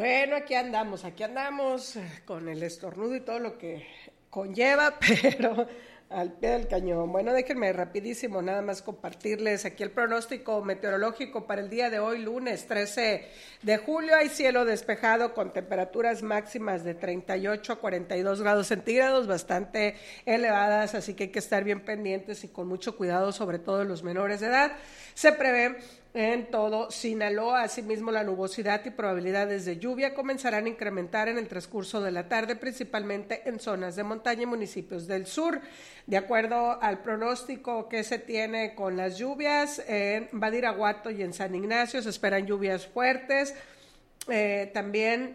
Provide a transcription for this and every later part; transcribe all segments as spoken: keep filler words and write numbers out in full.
Bueno, aquí andamos, aquí andamos con el estornudo y todo lo que conlleva, pero al pie del cañón. Bueno, déjenme rapidísimo nada más compartirles aquí el pronóstico meteorológico para el día de hoy, lunes trece de julio. Hay cielo despejado con temperaturas máximas de treinta y ocho a cuarenta y dos grados centígrados, bastante elevadas, así que hay que estar bien pendientes y con mucho cuidado, sobre todo los menores de edad. Se prevé en todo Sinaloa. Asimismo, la nubosidad y probabilidades de lluvia comenzarán a incrementar en el transcurso de la tarde, principalmente en zonas de montaña y municipios del sur. De acuerdo al pronóstico que se tiene con las lluvias, en Badiraguato y en San Ignacio se esperan lluvias fuertes. Eh, también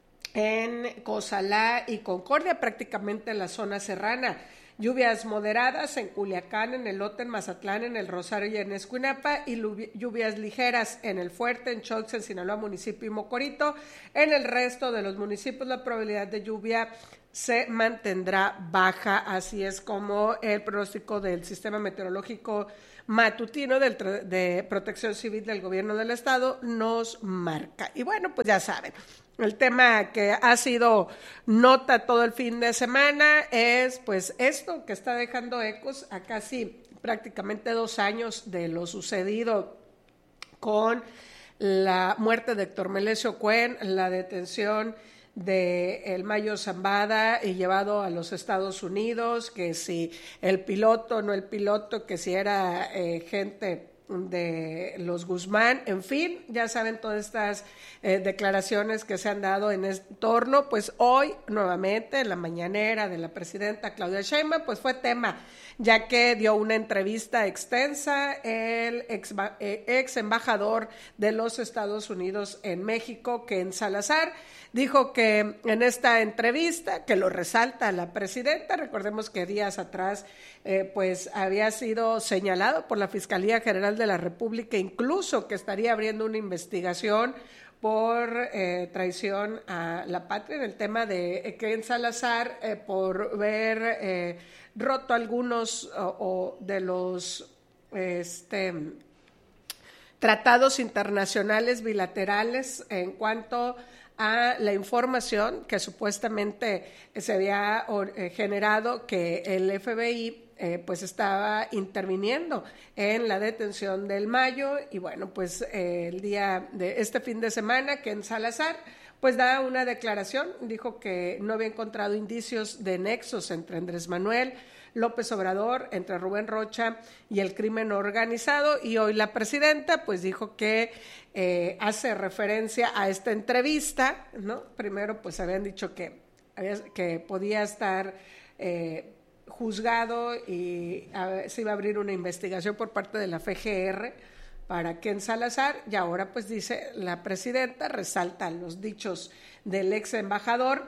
en Cozalá y Concordia, prácticamente en la zona serrana. Lluvias moderadas en Culiacán, en Elote, en Mazatlán, en El Rosario y en Escuinapa, y lluvias ligeras en El Fuerte, en Choix, en Sinaloa, municipio y Mocorito. En el resto de los municipios la probabilidad de lluvia se mantendrá baja, así es como el pronóstico del Sistema Meteorológico Matutino del, de Protección Civil del Gobierno del Estado nos marca. Y bueno, pues ya saben, el tema que ha sido nota todo el fin de semana es pues esto que está dejando ecos a casi prácticamente dos años de lo sucedido con la muerte de Héctor Melesio Cuen, la detención de el Mayo Zambada y llevado a los Estados Unidos, que si el piloto, no el piloto, que si era eh, gente de los Guzmán, en fin, ya saben todas estas eh, declaraciones que se han dado en este torno. Pues hoy nuevamente en la mañanera de la presidenta Claudia Sheinbaum pues fue tema, ya que dio una entrevista extensa el ex, eh, ex embajador de los Estados Unidos en México, Ken Salazar. Dijo que en esta entrevista, que lo resalta la presidenta, recordemos que días atrás eh, pues había sido señalado por la Fiscalía General de la República, incluso que estaría abriendo una investigación por eh, traición a la patria en el tema de Ken Salazar, eh, por ver eh, roto algunos o, o de los este, tratados internacionales bilaterales en cuanto a la información que supuestamente se había generado que el F B I eh, pues estaba interviniendo en la detención del Mayo. Y bueno, pues eh, el día de este fin de semana, Ken Salazar pues da una declaración, dijo que no había encontrado indicios de nexos entre Andrés Manuel López Obrador, entre Rubén Rocha y el crimen organizado. Y hoy la presidenta pues dijo que eh, hace referencia a esta entrevista, ¿no? Primero pues habían dicho que, que podía estar eh, juzgado y a, se iba a abrir una investigación por parte de la F G R para Ken Salazar, y ahora pues dice la presidenta, resalta los dichos del ex embajador,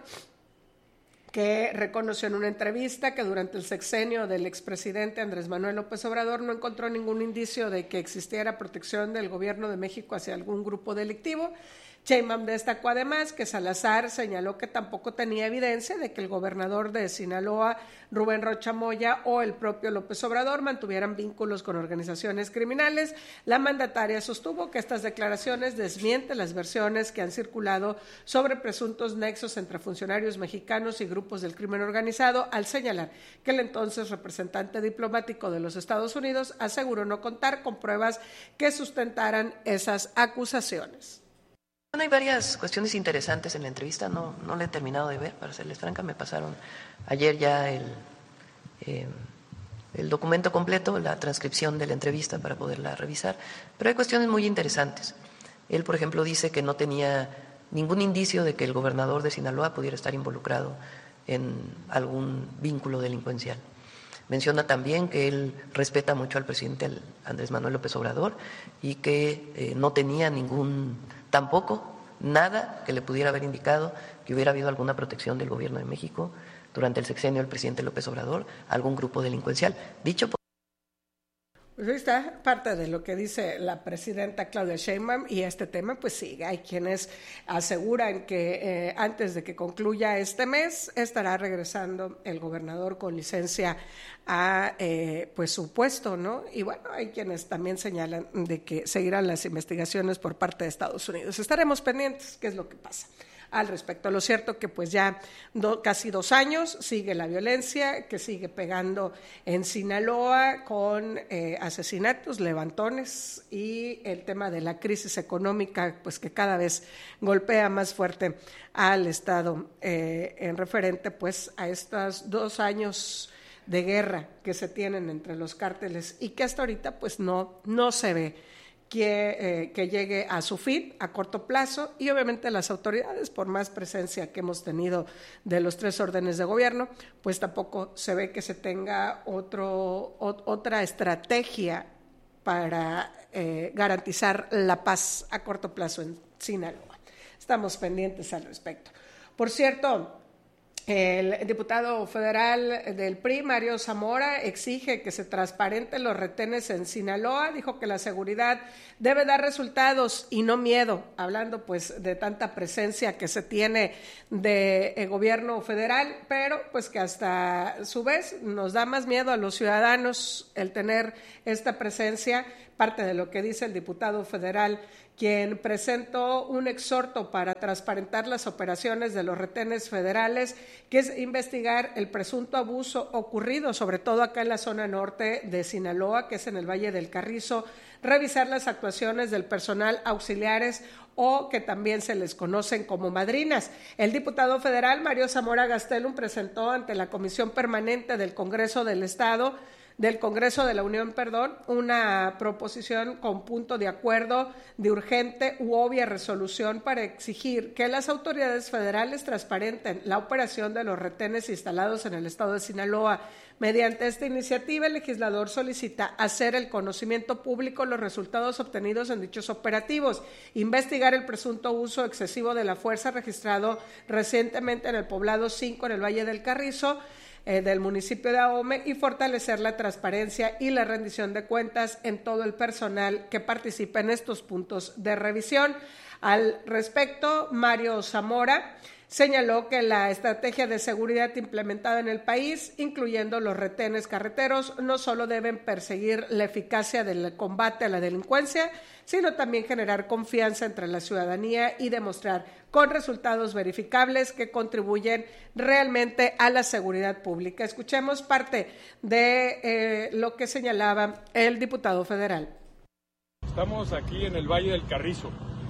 que reconoció en una entrevista que durante el sexenio del expresidente Andrés Manuel López Obrador no encontró ningún indicio de que existiera protección del gobierno de México hacia algún grupo delictivo. Sheinbaum destacó además que Salazar señaló que tampoco tenía evidencia de que el gobernador de Sinaloa, Rubén Rocha Moya, o el propio López Obrador mantuvieran vínculos con organizaciones criminales. La mandataria sostuvo que estas declaraciones desmienten las versiones que han circulado sobre presuntos nexos entre funcionarios mexicanos y grupos del crimen organizado, al señalar que el entonces representante diplomático de los Estados Unidos aseguró no contar con pruebas que sustentaran esas acusaciones. Bueno, hay varias cuestiones interesantes en la entrevista, no, no la he terminado de ver, para serles franca, me pasaron ayer ya el, eh, el documento completo, la transcripción de la entrevista para poderla revisar, pero hay cuestiones muy interesantes. Él, por ejemplo, dice que no tenía ningún indicio de que el gobernador de Sinaloa pudiera estar involucrado en algún vínculo delincuencial. Menciona también que él respeta mucho al presidente Andrés Manuel López Obrador y que eh, no tenía ningún, tampoco nada que le pudiera haber indicado que hubiera habido alguna protección del gobierno de México durante el sexenio del presidente López Obrador a algún grupo delincuencial. Dicho por Pues ahí está parte de lo que dice la presidenta Claudia Sheinbaum, y este tema pues sigue. Hay quienes aseguran que eh, antes de que concluya este mes estará regresando el gobernador con licencia a eh, pues su puesto, ¿no? Y bueno, hay quienes también señalan de que seguirán las investigaciones por parte de Estados Unidos. Estaremos pendientes qué es lo que pasa al respecto. Lo cierto que pues ya do, casi dos años sigue la violencia, que sigue pegando en Sinaloa con eh, asesinatos, levantones y el tema de la crisis económica pues que cada vez golpea más fuerte al Estado eh, en referente pues a estos dos años de guerra que se tienen entre los cárteles y que hasta ahorita pues no, no se ve Que, eh, que llegue a su fin a corto plazo, y obviamente las autoridades, por más presencia que hemos tenido de los tres órdenes de gobierno, pues tampoco se ve que se tenga otro, o, otra estrategia para eh, garantizar la paz a corto plazo en Sinaloa. Estamos pendientes al respecto. Por cierto, el diputado federal del P R I, Mario Zamora, exige que se transparenten los retenes en Sinaloa. Dijo que la seguridad debe dar resultados y no miedo, hablando pues de tanta presencia que se tiene de eh, gobierno federal, pero pues que hasta a su vez nos da más miedo a los ciudadanos el tener esta presencia. Parte de lo que dice el diputado federal, quien presentó un exhorto para transparentar las operaciones de los retenes federales, que es investigar el presunto abuso ocurrido, sobre todo acá en la zona norte de Sinaloa, que es en el Valle del Carrizo, revisar las actuaciones del personal auxiliares o que también se les conocen como madrinas. El diputado federal Mario Zamora Gastelum presentó ante la Comisión Permanente del Congreso del Estado del Congreso de la Unión, perdón, una proposición con punto de acuerdo de urgente u obvia resolución para exigir que las autoridades federales transparenten la operación de los retenes instalados en el estado de Sinaloa. Mediante esta iniciativa, el legislador solicita hacer el conocimiento público los resultados obtenidos en dichos operativos, investigar el presunto uso excesivo de la fuerza registrado recientemente en el poblado cinco en el Valle del Carrizo, Eh, del municipio de Ahome, y fortalecer la transparencia y la rendición de cuentas en todo el personal que participa en estos puntos de revisión. Al respecto, Mario Zamora señaló que la estrategia de seguridad implementada en el país, incluyendo los retenes carreteros, no solo deben perseguir la eficacia del combate a la delincuencia, sino también generar confianza entre la ciudadanía y demostrar con resultados verificables que contribuyen realmente a la seguridad pública. Escuchemos parte de eh, lo que señalaba el diputado federal. Estamos aquí en el Valle del Carrizo.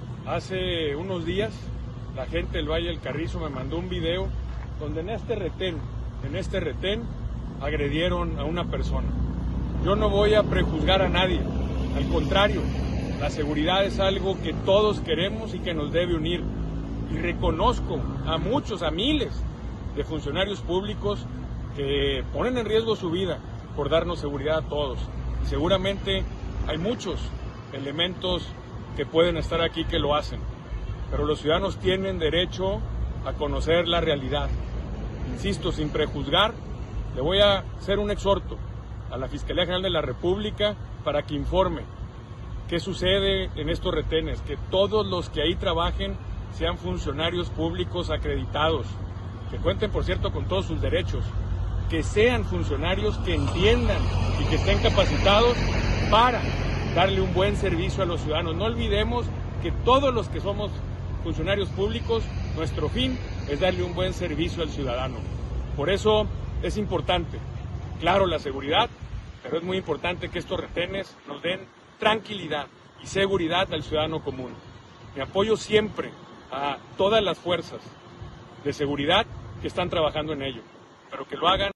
Hace unos días la gente del Valle del Carrizo me mandó un video donde en este retén, en este retén agredieron a una persona. Yo no voy a prejuzgar a nadie, al contrario, la seguridad es algo que todos queremos y que nos debe unir. Y reconozco a muchos, a miles de funcionarios públicos que ponen en riesgo su vida por darnos seguridad a todos. Y seguramente hay muchos elementos que pueden estar aquí que lo hacen. Pero los ciudadanos tienen derecho a conocer la realidad. Insisto, sin prejuzgar, le voy a hacer un exhorto a la Fiscalía General de la República para que informe qué sucede en estos retenes, que todos los que ahí trabajen sean funcionarios públicos acreditados, que cuenten, por cierto, con todos sus derechos, que sean funcionarios que entiendan y que estén capacitados para darle un buen servicio a los ciudadanos. No olvidemos que todos los que somos funcionarios públicos, nuestro fin es darle un buen servicio al ciudadano. Por eso es importante, claro, la seguridad, pero es muy importante que estos retenes nos den tranquilidad y seguridad al ciudadano común. Mi apoyo siempre a todas las fuerzas de seguridad que están trabajando en ello, pero que lo hagan.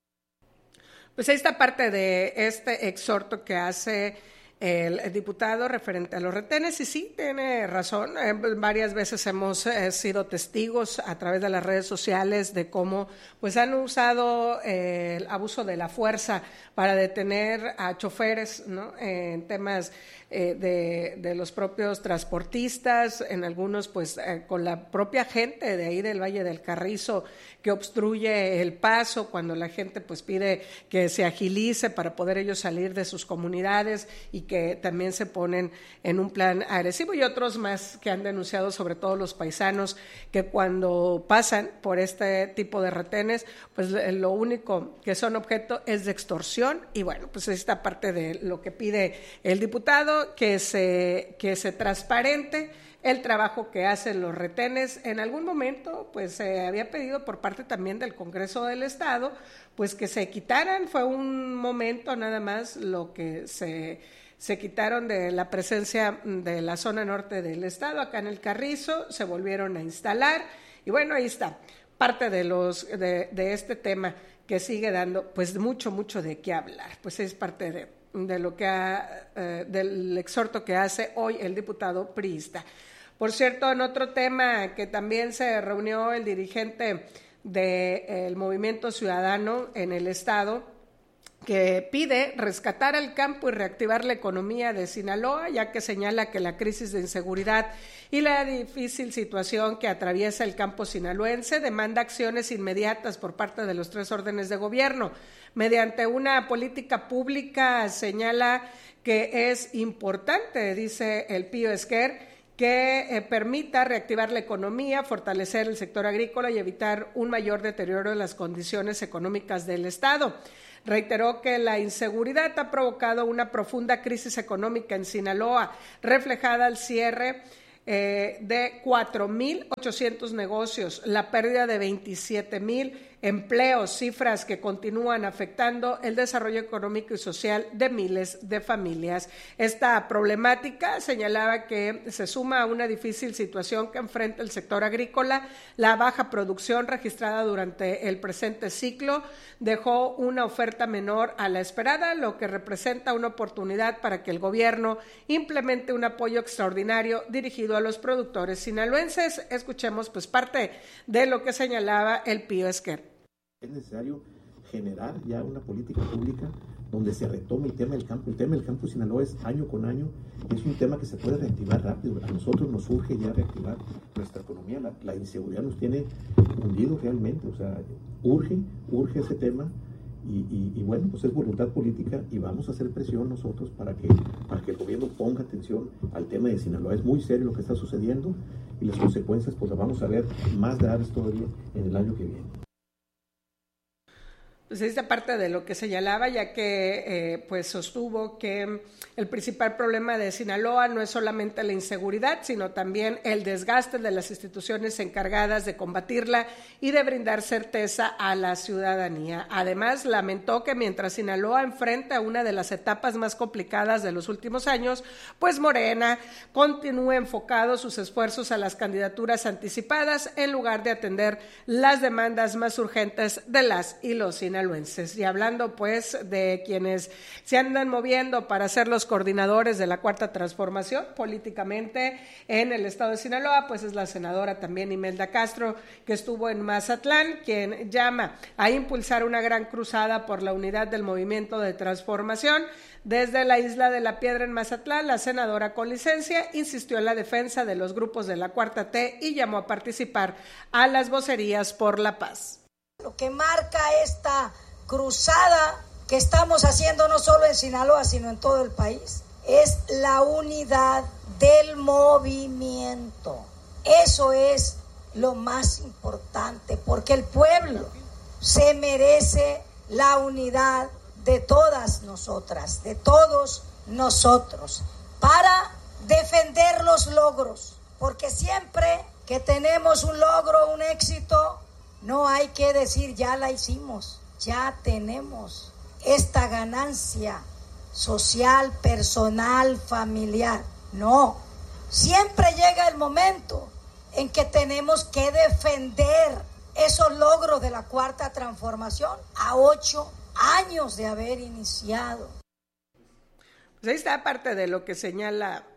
Pues ahí está parte de este exhorto que hace el diputado referente a los retenes, y sí, tiene razón. Eh, varias veces hemos eh, sido testigos a través de las redes sociales de cómo pues han usado eh, el abuso de la fuerza para detener a choferes, ¿no? En temas eh, de, de los propios transportistas, en algunos pues eh, con la propia gente de ahí del Valle del Carrizo que obstruye el paso cuando la gente pues pide que se agilice para poder ellos salir de sus comunidades y que también se ponen en un plan agresivo, y otros más que han denunciado, sobre todo los paisanos, que cuando pasan por este tipo de retenes pues lo único que son objeto es de extorsión. Y bueno, pues esta parte de lo que pide el diputado, que se, que se transparente el trabajo que hacen los retenes. En algún momento pues se había pedido por parte también del Congreso del Estado pues que se quitaran, fue un momento nada más lo que se, se quitaron de la presencia de la zona norte del estado, acá en el Carrizo, se volvieron a instalar, y bueno, ahí está, parte de, los, de, de este tema que sigue dando pues mucho, mucho de qué hablar, pues es parte de, de lo que ha, eh, del exhorto que hace hoy el diputado priista. Por cierto, en otro tema que también se reunió el dirigente del Movimiento Ciudadano en el estado, que pide rescatar al campo y reactivar la economía de Sinaloa, ya que señala que la crisis de inseguridad y la difícil situación que atraviesa el campo sinaloense demanda acciones inmediatas por parte de los tres órdenes de gobierno. Mediante una política pública señala que es importante, dice el Pío Esquer, que eh, permita reactivar la economía, fortalecer el sector agrícola y evitar un mayor deterioro de las condiciones económicas del Estado. Reiteró que la inseguridad ha provocado una profunda crisis económica en Sinaloa, reflejada al cierre eh, de cuatro mil ochocientos negocios, la pérdida de veintisiete mil empleos, cifras que continúan afectando el desarrollo económico y social de miles de familias. Esta problemática señalaba que se suma a una difícil situación que enfrenta el sector agrícola. La baja producción registrada durante el presente ciclo dejó una oferta menor a la esperada, lo que representa una oportunidad para que el gobierno implemente un apoyo extraordinario dirigido a los productores sinaloenses. Escuchemos pues parte de lo que señalaba el Pío Esquer. Es necesario generar ya una política pública donde se retome el tema del campo. El tema del campo de Sinaloa es año con año, es un tema que se puede reactivar rápido. A nosotros nos urge ya reactivar nuestra economía. La, la inseguridad nos tiene hundidos realmente, o sea, urge, urge ese tema. Y, y, y bueno, pues es voluntad política y vamos a hacer presión nosotros para que, para que el gobierno ponga atención al tema de Sinaloa. Es muy serio lo que está sucediendo y las consecuencias pues las vamos a ver más graves todavía en el año que viene. Pues esta parte de lo que señalaba, ya que eh, pues sostuvo que el principal problema de Sinaloa no es solamente la inseguridad, sino también el desgaste de las instituciones encargadas de combatirla y de brindar certeza a la ciudadanía. Además, lamentó que mientras Sinaloa enfrenta una de las etapas más complicadas de los últimos años, pues Morena continúa enfocado sus esfuerzos a las candidaturas anticipadas en lugar de atender las demandas más urgentes de las y los sinaloenses. Y hablando pues de quienes se andan moviendo para ser los coordinadores de la Cuarta Transformación políticamente en el estado de Sinaloa, pues es la senadora también Imelda Castro, que estuvo en Mazatlán, quien llama a impulsar una gran cruzada por la unidad del movimiento de transformación. Desde la Isla de la Piedra en Mazatlán, la senadora con licencia insistió en la defensa de los grupos de la Cuarta T y llamó a participar a las vocerías por la paz. Lo que marca esta cruzada que estamos haciendo no solo en Sinaloa, sino en todo el país, es la unidad del movimiento. Eso es lo más importante, porque el pueblo se merece la unidad de todas nosotras, de todos nosotros, para defender los logros, porque siempre que tenemos un logro, un éxito, no hay que decir ya la hicimos, ya tenemos esta ganancia social, personal, familiar. No, siempre llega el momento en que tenemos que defender esos logros de la Cuarta Transformación a ocho años de haber iniciado. Pues ahí está parte de lo que señala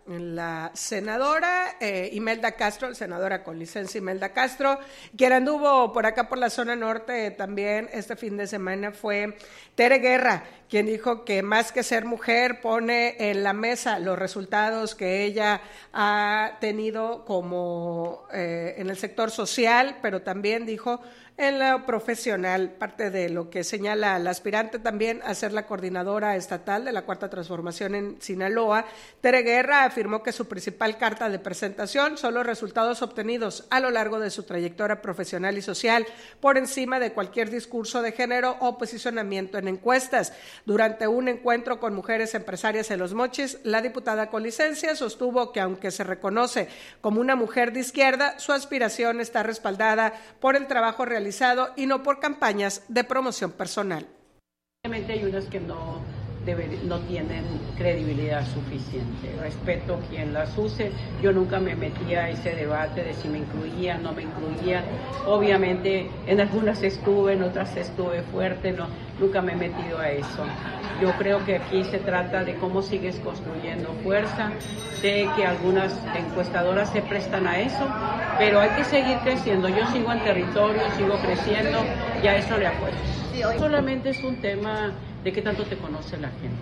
la senadora eh, Imelda Castro, senadora con licencia Imelda Castro. Quien anduvo por acá por la zona norte también este fin de semana fue Tere Guerra, quien dijo que más que ser mujer pone en la mesa los resultados que ella ha tenido como eh, en el sector social, pero también dijo en lo profesional, parte de lo que señala la aspirante también a ser la coordinadora estatal de la Cuarta Transformación en Sinaloa. Tere Guerra afirmó que su principal carta de presentación son los resultados obtenidos a lo largo de su trayectoria profesional y social, por encima de cualquier discurso de género o posicionamiento en encuestas. Durante un encuentro con mujeres empresarias en Los Mochis, la diputada con licencia sostuvo que aunque se reconoce como una mujer de izquierda, su aspiración está respaldada por el trabajo realizado y no por campañas de promoción personal. Obviamente hay unas que no, debe, no tienen credibilidad suficiente. Respeto a quien las use. Yo nunca me metía a ese debate de si me incluían, no me incluían. Obviamente en algunas estuve, en otras estuve fuerte, no, nunca me he metido a eso. Yo creo que aquí se trata de cómo sigues construyendo fuerza. Sé que algunas encuestadoras se prestan a eso, pero hay que seguir creciendo. Yo sigo en territorio, sigo creciendo y a eso le apuesto. Solamente es un tema de qué tanto te conoce la gente.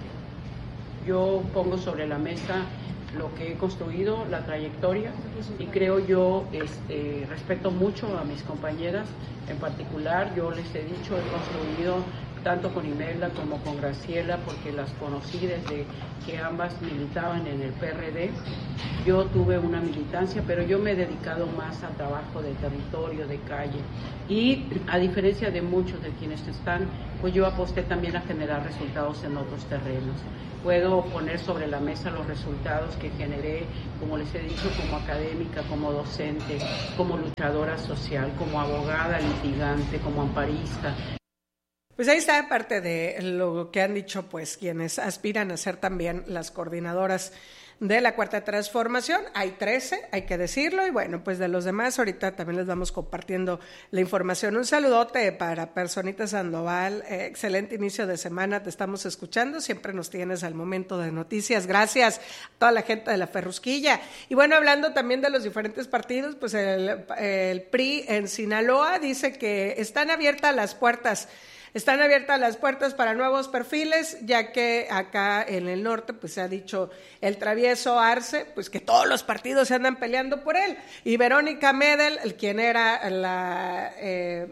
Yo pongo sobre la mesa lo que he construido, la trayectoria, y creo yo, este, respeto mucho a mis compañeras, en particular, yo les he dicho, he construido tanto con Imelda como con Graciela, porque las conocí desde que ambas militaban en el P R D. Yo tuve una militancia, pero yo me he dedicado más al trabajo de territorio, de calle. Y a diferencia de muchos de quienes están, pues yo aposté también a generar resultados en otros terrenos. Puedo poner sobre la mesa los resultados que generé, como les he dicho, como académica, como docente, como luchadora social, como abogada litigante, como amparista. Pues ahí está parte de lo que han dicho pues quienes aspiran a ser también las coordinadoras de la Cuarta Transformación. Hay trece, hay que decirlo, y bueno, pues de los demás ahorita también les vamos compartiendo la información. Un saludote para Personita Sandoval, eh, excelente inicio de semana, te estamos escuchando, siempre nos tienes al momento de noticias, gracias a toda la gente de la Ferrusquilla. Y bueno, hablando también de los diferentes partidos, pues el, el P R I en Sinaloa dice que están abiertas las puertas Están abiertas las puertas para nuevos perfiles, ya que acá en el norte pues se ha dicho el travieso Arce, pues que todos los partidos se andan peleando por él. Y Verónica Medel, el quien era la, eh,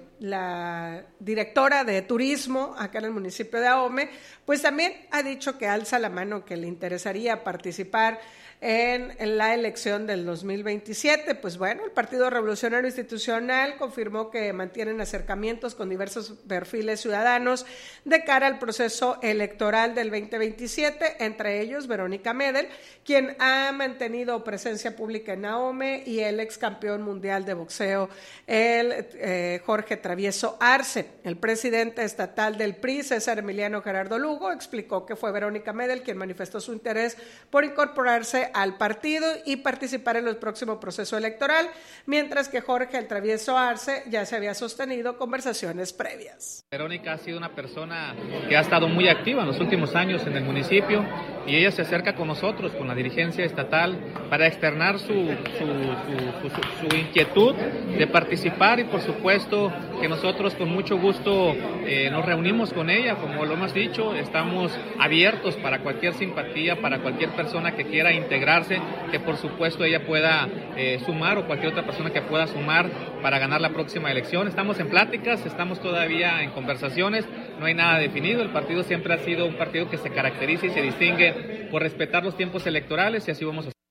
la directora de turismo acá en el municipio de Ahome, pues también ha dicho que alza la mano, que le interesaría participar en la elección del dos mil veintisiete. Pues bueno, el Partido Revolucionario Institucional confirmó que mantienen acercamientos con diversos perfiles ciudadanos de cara al proceso electoral del veinte veintisiete, entre ellos Verónica Medel, quien ha mantenido presencia pública en Ahome, y el ex campeón mundial de boxeo, el eh, Jorge Travieso Arce. El presidente estatal del P R I, César Emiliano Gerardo Lugo, explicó que fue Verónica Medel quien manifestó su interés por incorporarse al partido y participar en el próximo proceso electoral, mientras que Jorge el Travieso Arce ya se había sostenido conversaciones previas. Verónica ha sido una persona que ha estado muy activa en los últimos años en el municipio, y ella se acerca con nosotros, con la dirigencia estatal, para externar su, su, su, su, su inquietud de participar, y por supuesto que nosotros con mucho gusto eh, nos reunimos con ella. Como lo hemos dicho, estamos abiertos para cualquier simpatía, para cualquier persona que quiera integrarse, que por supuesto ella pueda eh, sumar, o cualquier otra persona que pueda sumar para ganar la próxima elección. Estamos en pláticas, estamos todavía en conversaciones, no hay nada definido. El partido siempre ha sido un partido que se caracteriza y se distingue por respetar los tiempos electorales, y así vamos a hacer.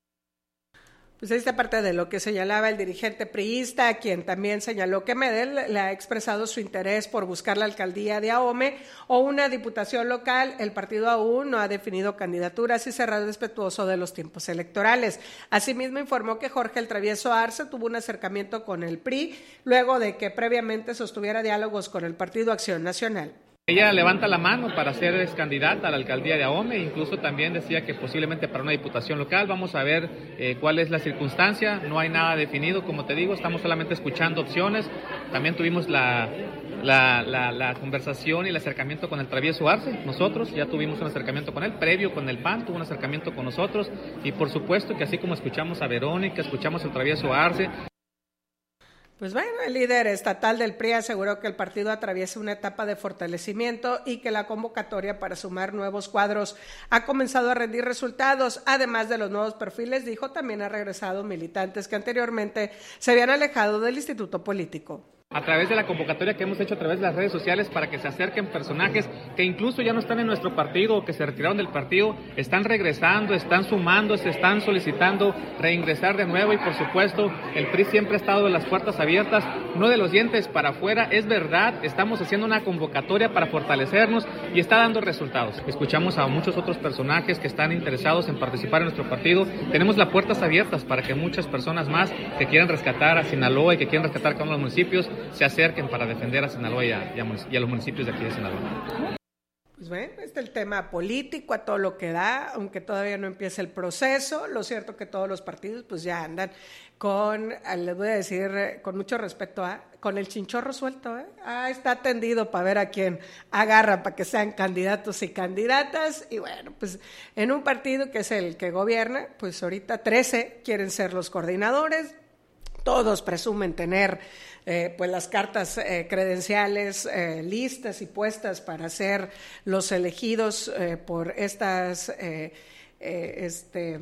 Pues esta parte de lo que señalaba el dirigente priista, quien también señaló que Medel le ha expresado su interés por buscar la alcaldía de Ahome o una diputación local. El partido aún no ha definido candidaturas y será respetuoso de los tiempos electorales. Asimismo, informó que Jorge el Travieso Arce tuvo un acercamiento con el P R I luego de que previamente sostuviera diálogos con el Partido Acción Nacional. Ella levanta la mano para ser ex candidata a la alcaldía de Ahome, incluso también decía que posiblemente para una diputación local. Vamos a ver eh, cuál es la circunstancia, no hay nada definido, como te digo, estamos solamente escuchando opciones. También tuvimos la, la, la, la conversación y el acercamiento con el Travieso Arce. Nosotros ya tuvimos un acercamiento con él, previo con el P A N, tuvo un acercamiento con nosotros, y por supuesto que así como escuchamos a Verónica, escuchamos al Travieso Arce. Pues bueno, el líder estatal del P R I aseguró que el partido atraviesa una etapa de fortalecimiento y que la convocatoria para sumar nuevos cuadros ha comenzado a rendir resultados. Además de los nuevos perfiles, dijo, también ha regresado militantes que anteriormente se habían alejado del instituto político. A través de la convocatoria que hemos hecho a través de las redes sociales para que se acerquen personajes que incluso ya no están en nuestro partido o que se retiraron del partido, están regresando, están sumándose, están solicitando reingresar de nuevo, y por supuesto el P R I siempre ha estado de las puertas abiertas, no de los dientes para afuera. Es verdad, estamos haciendo una convocatoria para fortalecernos y está dando resultados. Escuchamos a muchos otros personajes que están interesados en participar en nuestro partido. Tenemos las puertas abiertas para que muchas personas más que quieran rescatar a Sinaloa y que quieran rescatar cada uno de los municipios se acerquen para defender a Sinaloa y a, y a los municipios de aquí de Sinaloa. Pues bueno, este es el tema político a todo lo que da, aunque todavía no empieza el proceso. Lo cierto que todos los partidos pues ya andan con, les voy a decir con mucho respeto, ¿eh? Con el chinchorro suelto, ¿eh? Ah, está tendido para ver a quién agarra para que sean candidatos y candidatas. Y bueno, pues en un partido que es el que gobierna, pues ahorita trece quieren ser los coordinadores. Todos presumen tener eh, pues las cartas eh, credenciales eh, listas y puestas para ser los elegidos eh, por estas eh, eh, este,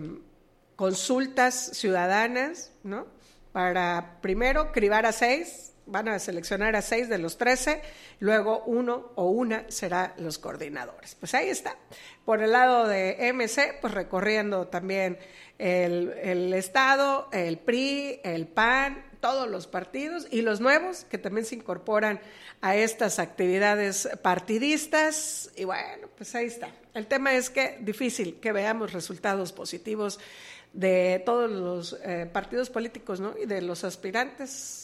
consultas ciudadanas, ¿no? Para primero cribar a seis, van a seleccionar a seis de los trece, luego uno o una será los coordinadores. Pues ahí está. Por el lado de M C, pues recorriendo también el, el Estado, el P R I, el P A N, todos los partidos y los nuevos que también se incorporan a estas actividades partidistas. Y bueno, pues ahí está. El tema es que difícil que veamos resultados positivos de todos los eh, partidos políticos, ¿no? Y de los aspirantes.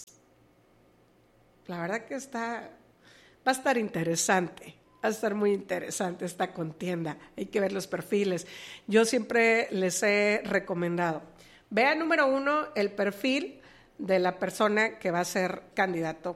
La verdad que está, va a estar interesante, va a estar muy interesante esta contienda. Hay que ver los perfiles. Yo siempre les he recomendado, vean número uno el perfil de la persona que va a ser candidato